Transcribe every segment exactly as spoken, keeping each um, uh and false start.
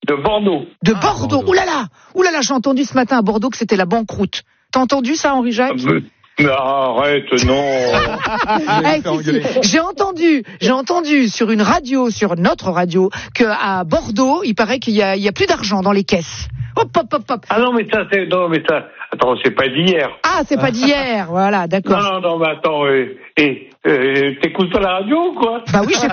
De Bordeaux. De Ah, Bordeaux. Bordeaux. Ouh là là, ouh là là, j'ai entendu ce matin à Bordeaux que c'était la banqueroute. T'as entendu ça, Henri Jacques? Mais, mais arrête, non. Eh, si, si. J'ai entendu, j'ai entendu sur une radio, sur notre radio, que à Bordeaux, il paraît qu'il y a, il y a plus d'argent dans les caisses. Hop, hop, hop, hop. Ah non, mais ça, c'est, non, mais ça, attends, c'est pas d'hier. Ah, c'est pas d'hier, voilà, d'accord. Non, non, non, mais attends, et, et euh, t'écoutes pas la radio ou quoi? Bah oui,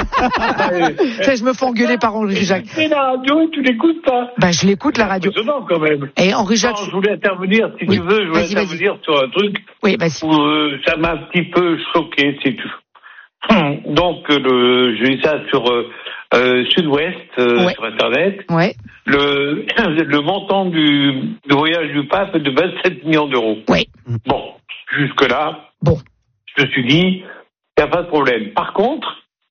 j'ai... Ça, je me fais engueuler par Henri Jacques. C'est la radio et tu l'écoutes pas. Bah je l'écoute la radio. C'est étonnant quand même. Et Henri Jacques. Non, je voulais intervenir, si Oui, tu veux, je voulais vas-y, intervenir sur un truc Oui, vas-y. où euh, ça m'a un petit peu choqué, si tu veux. Donc, euh, le, j'ai vu ça sur euh, euh, Sud-Ouest, euh, Ouais. sur Internet. Ouais, Le, le montant du, du voyage du pape est de vingt-sept millions d'euros. ouais, Bon, jusque-là, bon. je me suis dit, il n'y a pas de problème. Par contre,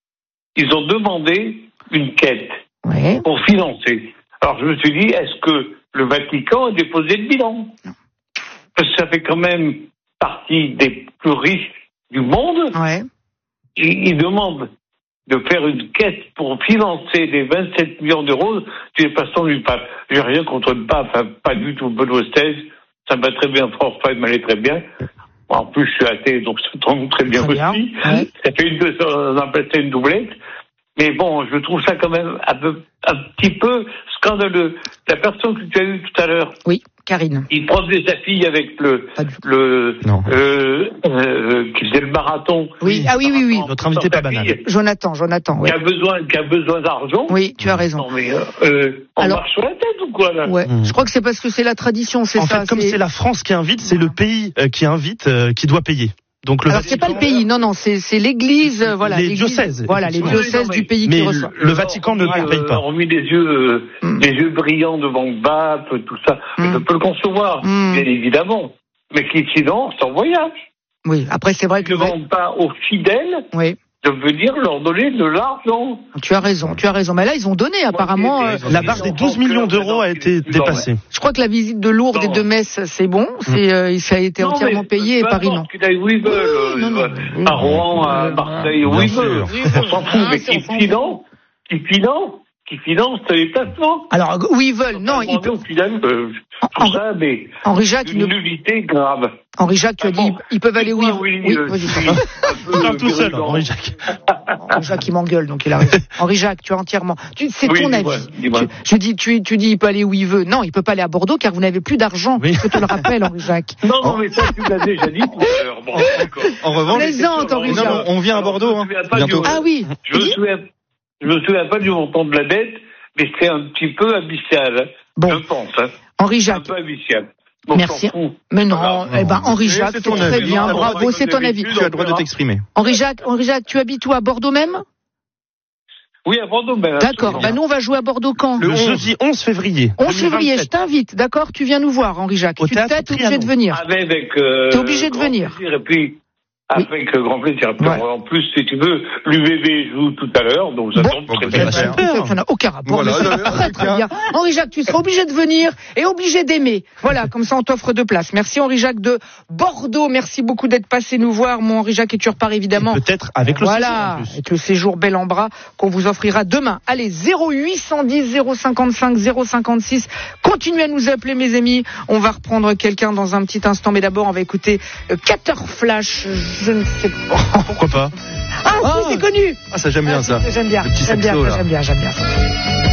ils ont demandé une quête Ouais. pour financer. Alors je me suis dit, est-ce que le Vatican a déposé le bilan? Parce que ça fait quand même partie des plus riches du monde. Ouais. Ils, ils demandent de faire une quête pour financer les vingt-sept millions d'euros du déplacement du pape. J'ai rien contre le pape, enfin, pas du tout. Benoît seize, ça me va très bien, François, il m'allait très bien. En plus, je suis athée, donc ça tombe très bien Très bien, aussi. ouais. Ça fait une, on appelle ça une doublette. Mais bon, je trouve ça quand même un, peu, un petit peu scandaleux. La personne que tu as eue tout à l'heure, Oui, Karine. il promenait sa fille avec le, Pas du tout. le, Non. euh, euh, qui faisait le marathon. Oui, ah oui, oui, oui. Notre invité Sans pas sa banal. fille, Jonathan, Jonathan, oui. Qui a besoin, qui a besoin d'argent. Oui, tu as raison. Non mais, euh, euh, on Alors- marche sur la tête ou quoi là? Ouais. Mmh. Je crois que c'est parce que c'est la tradition, c'est En ça. fait, comme c'est la France qui invite, c'est le pays euh, qui invite, euh, qui doit payer. Donc le Alors c'est pas le Vatican- pays, non, non, c'est c'est l'Église, euh, voilà. Les l'Église, diocèses, Voilà, les effectivement. diocèses Oui, non, du mais- pays mais qui le- reçoit. Le Vatican ne Euh, paye pas. On mis les yeux, euh, Mm. les yeux brillants devant le pape, tout ça. Mm. Je peux le concevoir, Mm. bien évidemment. Mais qui sinon, c'est en voyage. Oui, après c'est vrai Ils que. ne demandent pas aux fidèles Oui, de venir leur donner de l'argent. tu as raison, tu as raison. Mais là ils ont donné apparemment. Moi, euh, j'ai- La barre des douze millions d'euros a été dépassée. Je crois que la visite de Lourdes Non. et de Metz, c'est bon, c'est euh, ça a été Non, entièrement mais payé et peu Paris non. importe qu'ils aillent où ils veulent, Oui, non, non, euh, oui, à oui, Rouen, à oui, Marseille, où bien ils sûr. veulent. On s'en fout, mais qui finance, qui finance, qui finance les placements. Alors où ils veulent, non, ils peuvent. Au final, euh, En- tout ça, mais Henri Jacques, une ne- nullité grave. Henri Jacques, tu as Ah dit, bon. ils peuvent aller où ils Oui, oui, euh, vas-y, je pardon. suis un peu Parle tout seul, virulent. Henri Jacques. Henri Jacques, il m'engueule, donc il a raison. Henri Jacques, tu as entièrement. Tu, c'est Oui, ton dis-moi, avis. dis-moi. Tu, je dis, tu, tu dis, il peut aller où il veut. Non, il peut pas aller à Bordeaux car vous n'avez plus d'argent. Oui. Je te le rappelle, Henri Jacques. Non, non, mais ça, tu l'as déjà dit tout à l'heure. Bon, d'accord. En revanche, Plaisante, Henri non, Jacques. non, on vient à Bordeaux, hein, Je me souviens pas bientôt. du- Ah oui. Je me souviens, je me souviens pas du montant de la dette, mais c'est un petit peu abyssal, hein. Bon. Je pense, hein. Henri Un Jacques. peu abyssal. Bon, Merci. on s'en fout. Mais non, Voilà. eh ben, Henri Oui, Jacques, c'est c'est ton très avis. bien, Tu as le droit bravo, de- c'est ton avis. Tu as le droit de t'exprimer. Henri Jacques, Henri Jacques, tu habites où, à Bordeaux même? Oui, à Bordeaux, ben, D'accord. absolument. Bah, nous, on va jouer à Bordeaux quand? Le jeudi onze février. onze février, je deux mille vingt-sept. t'invite, d'accord? Tu viens nous voir, Henri Jacques. Au Tu théâtre t'es obligé Trianon. de venir. Avec, avec euh, T'es obligé de grand venir. plaisir. Et puis, Oui. avec euh, grand plaisir. Puis, Ouais. En plus, si tu veux, l'U V B joue tout à l'heure, donc ça Bon. tombe Bon, très bah, bien. ça va. Eh ben, ça- ça n'a aucun rapport. Voilà, mais c'est là, là, très très tiens. bien. Henri Jacques, tu seras obligé de venir et obligé d'aimer. Voilà, comme ça on t'offre deux places. Merci Henri Jacques de Bordeaux. Merci beaucoup d'être passé nous voir, mon Henri Jacques, et tu repars évidemment. Peut-être avec le Voilà, séjour, en plus. avec le séjour bel en bras qu'on vous offrira demain. Allez, zéro huit un zéro zéro cinquante-cinq zéro cinquante-six. Continuez à nous appeler, mes amis. On va reprendre quelqu'un dans un petit instant, mais d'abord on va écouter euh, Cater Flash. Je ne sais pas. Pourquoi pas? Ah, Ah. oui, c'est connu. Ah, ça j'aime bien Ah, ça. J'aime bien. Le petit J'aime bien, saxo, ça, là. j'aime bien, j'aime bien ça.